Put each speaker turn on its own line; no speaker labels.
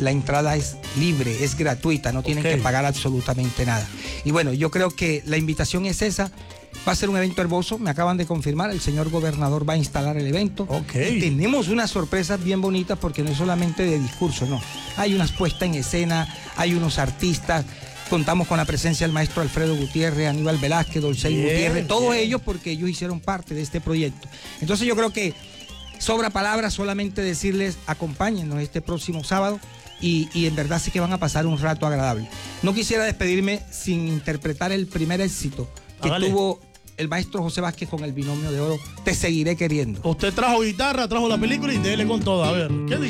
la entrada es libre, es gratuita, no tienen que pagar absolutamente nada. Y bueno, yo creo que la invitación es esa. Va a ser un evento hermoso, me acaban de confirmar, el señor gobernador va a instalar el evento. Y tenemos unas sorpresas bien bonitas porque no es solamente de discurso, no. Hay unas puestas en escena, hay unos artistas, contamos con la presencia del maestro Alfredo Gutiérrez, Aníbal Velázquez, Dolcey Gutiérrez, todos ellos porque ellos hicieron parte de este proyecto. Entonces yo creo que sobra palabras, solamente decirles acompáñennos este próximo sábado y en verdad sí que van a pasar un rato agradable. No quisiera despedirme sin interpretar el primer éxito que tuvo el maestro José Vázquez con el Binomio de Oro, Te Seguiré Queriendo.
Usted trajo guitarra, trajo la película y dele con todo. A ver, ¿qué dice?